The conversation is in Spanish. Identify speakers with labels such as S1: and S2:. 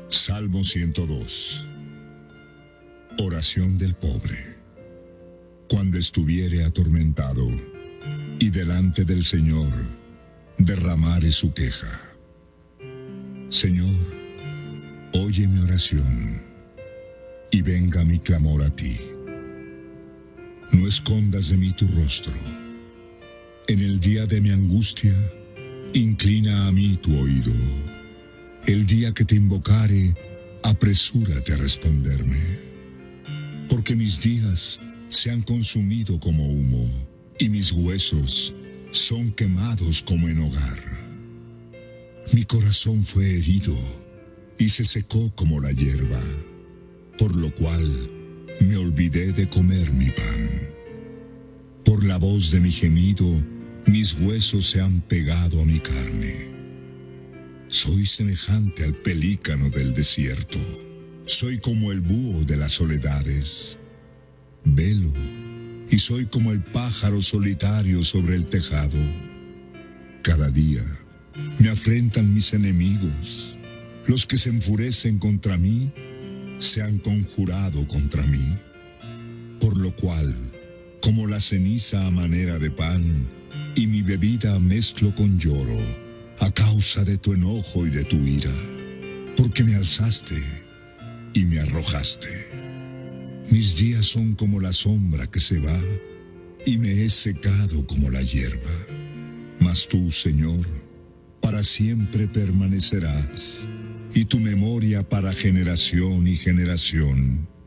S1: Salmo 102. Oración del pobre. Cuando estuviere atormentado, y delante del Señor derramare su queja. Señor, oye mi oración, y venga mi clamor a ti. No escondas de mí tu rostro. En el día de mi angustia, inclina a mí tu oído. El día que te invocare, apresúrate a responderme. Porque mis días se han consumido como humo, y mis huesos son quemados como en hogar. Mi corazón fue herido, y se secó como la hierba, por lo cual me olvidé de comer mi pan. Por la voz de mi gemido, mis huesos se han pegado a mi carne. Soy semejante al pelícano del desierto. Soy como el búho de las soledades. Velo, y soy como el pájaro solitario sobre el tejado. Cada día me afrentan mis enemigos. Los que se enfurecen contra mí se han conjurado contra mí. Por lo cual, como la ceniza a manera de pan, y mi bebida mezclo con lloro, a causa de tu enojo y de tu ira, porque me alzaste y me arrojaste. Mis días son como la sombra que se va, y me he secado como la hierba. Mas tú, Señor, para siempre permanecerás, y tu memoria para generación y generación.